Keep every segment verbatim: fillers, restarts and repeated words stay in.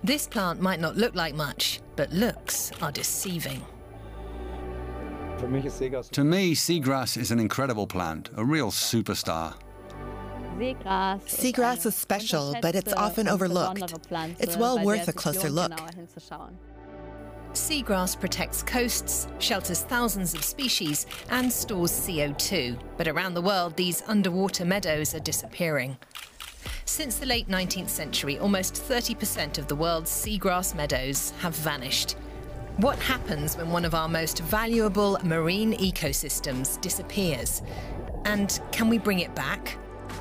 This plant might not look like much, but looks are deceiving. To me, seagrass is an incredible plant, a real superstar. Seagrass is special, but it's often overlooked. It's well worth a closer look. Seagrass protects coasts, shelters thousands of species, and stores C O two. But around the world, these underwater meadows are disappearing. Since the late nineteenth century, almost thirty percent of the world's seagrass meadows have vanished. What happens when one of our most valuable marine ecosystems disappears? And can we bring it back?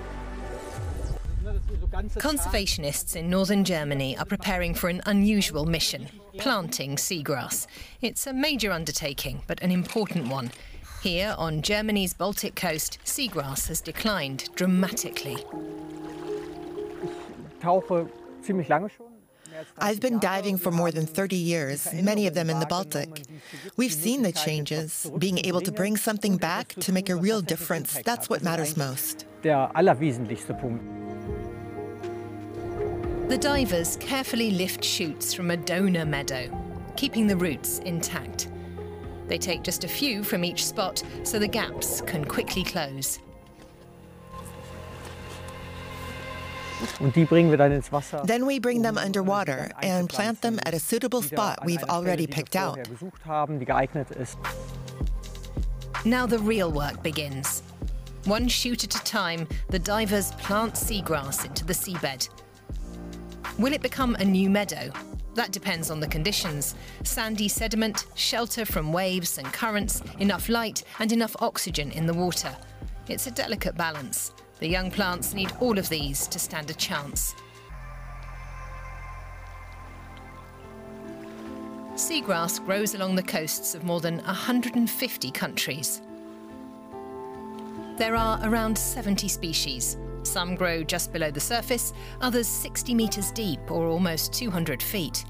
Conservationists in northern Germany are preparing for an unusual mission, planting seagrass. It's a major undertaking, but an important one. Here, on Germany's Baltic coast, seagrass has declined dramatically. I've been diving for more than thirty years, many of them in the Baltic. We've seen the changes. Being able to bring something back to make a real difference, that's what matters most. The divers carefully lift shoots from a donor meadow, keeping the roots intact. They take just a few from each spot so the gaps can quickly close. Then we bring them underwater and plant them at a suitable spot we've already picked out. Now the real work begins. One shoot at a time, the divers plant seagrass into the seabed. Will it become a new meadow? That depends on the conditions. Sandy sediment, shelter from waves and currents, enough light and enough oxygen in the water. It's a delicate balance. The young plants need all of these to stand a chance. Seagrass grows along the coasts of more than one hundred fifty countries. There are around seventy species. Some grow just below the surface, others sixty metres deep or almost two hundred feet.